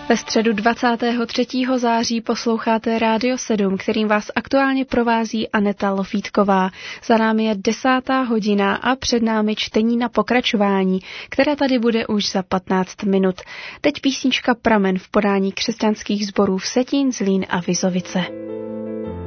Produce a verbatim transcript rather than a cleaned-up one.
Ve středu dvacátého třetího září posloucháte Rádio sedm, kterým vás aktuálně provází Aneta Lofítková. Za námi je desátá hodina a před námi čtení na pokračování, které tady bude už za patnáct minut. Teď písnička Pramen v podání křesťanských sborů Vsetín, Zlín a Vizovice.